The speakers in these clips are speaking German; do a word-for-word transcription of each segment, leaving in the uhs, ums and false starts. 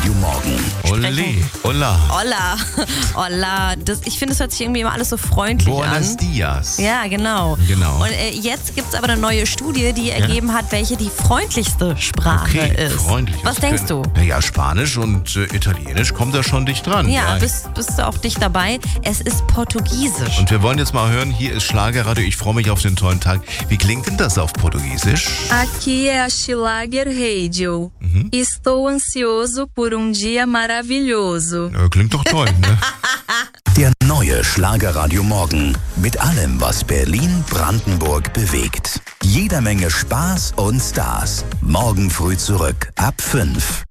Radio Morgen. Olé, hola. Hola, hola. Das, ich finde, es hört sich irgendwie immer alles so freundlich Buenos an. dias. Ja, genau. Genau. Und äh, jetzt gibt es aber eine neue Studie, die ergeben hat, welche die freundlichste Sprache Okay, ist. freundlich. Was denkst du? Naja, Spanisch und äh, Italienisch kommt da schon dicht dran. Ja, bist, bist du auch dicht dabei. Es ist Portugiesisch. Und wir wollen jetzt mal hören, hier ist Schlagerradio, ich freue mich auf den tollen Tag. Wie klingt denn das auf Portugiesisch? Aqui é a Schlager Radio. Mhm. Estou ansioso por um dia maravilhoso. Äh, klingt doch toll, ne? Der neue Schlagerradio Morgen. Mit allem, was Berlin, Brandenburg bewegt. Jeder Menge Spaß und Stars. Morgen früh zurück ab fünf.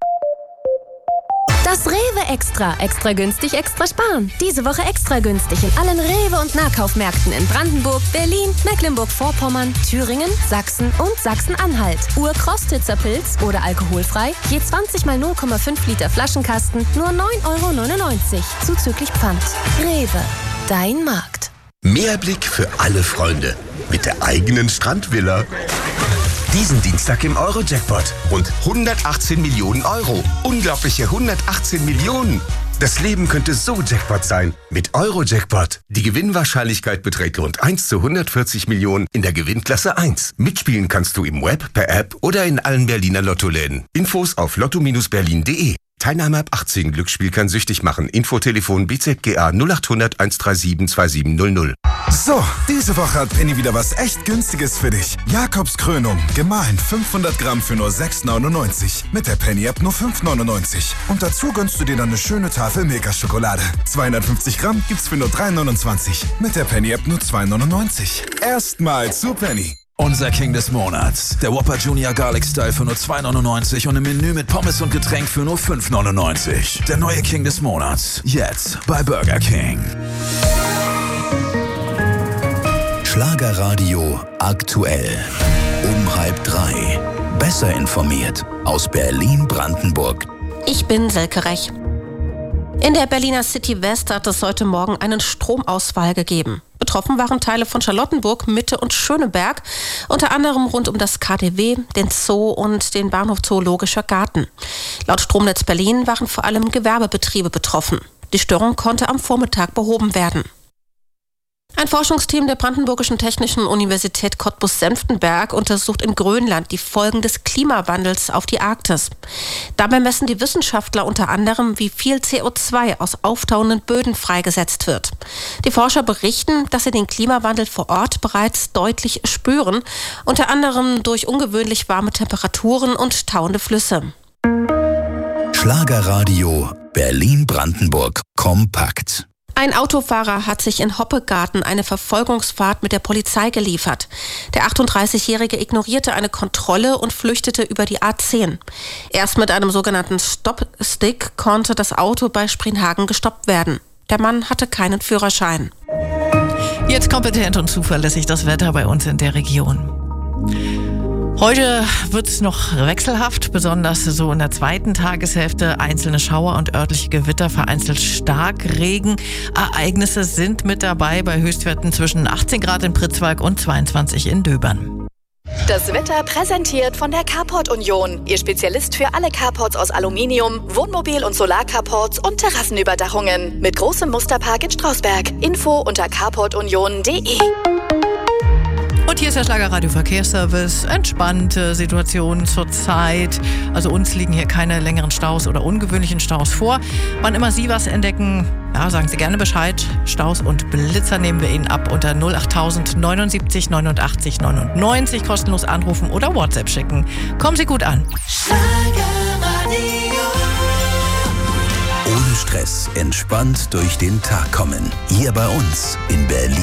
Das Rewe Extra. Extra günstig, extra sparen. Diese Woche extra günstig in allen Rewe- und Nahkaufmärkten in Brandenburg, Berlin, Mecklenburg-Vorpommern, Thüringen, Sachsen und Sachsen-Anhalt. Ur-Krostitzer Pilz oder alkoholfrei, je zwanzig mal null Komma fünf Liter Flaschenkasten, nur neun Euro neunundneunzig, zuzüglich Pfand. Rewe, dein Markt. Mehrblick für alle Freunde mit der eigenen Strandvilla. Diesen Dienstag im Euro-Jackpot. Rund hundertachtzehn Millionen Euro. Unglaubliche hundertachtzehn Millionen. Das Leben könnte so Jackpot sein. Mit Euro-Jackpot. Die Gewinnwahrscheinlichkeit beträgt rund eins zu hundertvierzig Millionen in der Gewinnklasse eins. Mitspielen kannst du im Web, per App oder in allen Berliner Lottoläden. Infos auf lotto berlin punkt de. Teilnahme ab achtzehn. Glücksspiel kann süchtig machen. Infotelefon B Z G A null acht hundert eins drei sieben zwei sieben null null. So, diese Woche hat Penny wieder was echt Günstiges für dich. Jakobs Krönung, gemahlen fünfhundert Gramm für nur sechs neunundneunzig. Mit der Penny-App nur fünf neunundneunzig. Und dazu gönnst du dir dann eine schöne Tafel Milka-Schokolade. zweihundertfünfzig Gramm gibt's für nur drei neunundzwanzig. Mit der Penny-App nur zwei neunundneunzig. Erstmal zu Penny. Unser King des Monats. Der Whopper Junior Garlic Style für nur zwei neunundneunzig und im Menü mit Pommes und Getränk für nur fünf neunundneunzig. Der neue King des Monats. Jetzt bei Burger King. Schlagerradio aktuell. Um halb drei. Besser informiert aus Berlin-Brandenburg. Ich bin Selke Rech. In der Berliner City West hat es heute Morgen einen Stromausfall gegeben. Betroffen waren Teile von Charlottenburg, Mitte und Schöneberg, unter anderem rund um das K D W, den Zoo und den Bahnhof Zoologischer Garten. Laut Stromnetz Berlin waren vor allem Gewerbebetriebe betroffen. Die Störung konnte am Vormittag behoben werden. Ein Forschungsteam der Brandenburgischen Technischen Universität Cottbus-Senftenberg untersucht in Grönland die Folgen des Klimawandels auf die Arktis. Dabei messen die Wissenschaftler unter anderem, wie viel C O zwei aus auftauenden Böden freigesetzt wird. Die Forscher berichten, dass sie den Klimawandel vor Ort bereits deutlich spüren, unter anderem durch ungewöhnlich warme Temperaturen und tauende Flüsse. Schlagerradio Berlin-Brandenburg kompakt. Ein Autofahrer hat sich in Hoppegarten eine Verfolgungsfahrt mit der Polizei geliefert. Der achtunddreißigjährige ignorierte eine Kontrolle und flüchtete über die A zehn. Erst mit einem sogenannten Stop-Stick konnte das Auto bei Sprienhagen gestoppt werden. Der Mann hatte keinen Führerschein. Jetzt kompetent und zuverlässig das Wetter bei uns in der Region. Heute wird es noch wechselhaft, besonders so in der zweiten Tageshälfte. Einzelne Schauer und örtliche Gewitter, vereinzelt Starkregen. Ereignisse sind mit dabei bei Höchstwerten zwischen achtzehn Grad in Pritzwalk und zweiundzwanzig in Döbern. Das Wetter präsentiert von der Carport Union. Ihr Spezialist für alle Carports aus Aluminium, Wohnmobil- und Solarcarports und Terrassenüberdachungen. Mit großem Musterpark in Strausberg. Info unter carport union punkt de. Und hier ist der Schlagerradio Verkehrsservice. Entspannte Situation zurzeit. Also uns liegen hier keine längeren Staus oder ungewöhnlichen Staus vor. Wann immer Sie was entdecken, ja, sagen Sie gerne Bescheid. Staus und Blitzer nehmen wir Ihnen ab unter null achttausend neunundsiebzig neunundachtzig neunundneunzig. Kostenlos anrufen oder WhatsApp schicken. Kommen Sie gut an. Schlagerradio. Ohne Stress, entspannt durch den Tag kommen. Hier bei uns in Berlin.